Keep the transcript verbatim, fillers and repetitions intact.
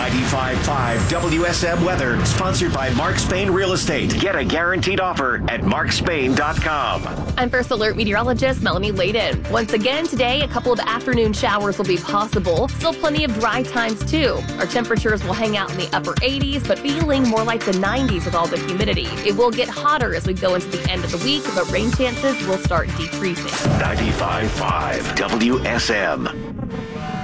ninety-five point five W S M weather, sponsored by Mark Spain Real Estate. Get a guaranteed offer at mark spain dot com. I'm First Alert meteorologist Melanie Layden. Once again today, a couple of afternoon showers will be possible. Still plenty of dry times too. Our temperatures will hang out in the upper eighties, but feeling more like the nineties with all the humidity. It will get hotter as we go into the end of the week, but rain chances will start decreasing. ninety-five point five W S M.